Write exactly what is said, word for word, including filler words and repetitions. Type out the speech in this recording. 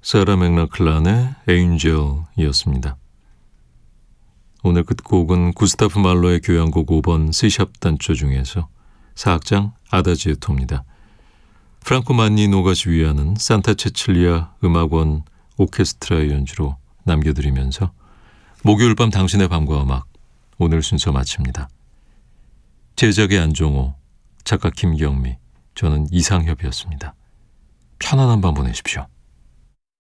사라 맥락클란의 에인젤이었습니다. 오늘 끝곡은 구스타프 말로의 교향곡 오 번 C샵 단조 중에서 사악장 아다지에토입니다. 프랑코 만니노가 지휘하는 산타 체칠리아 음악원 오케스트라의 연주로 남겨드리면서 목요일 밤 당신의 밤과 음악 오늘 순서 마칩니다. 제작의 안종호, 작가 김경미, 저는 이상협이었습니다. 편안한 밤 보내십시오.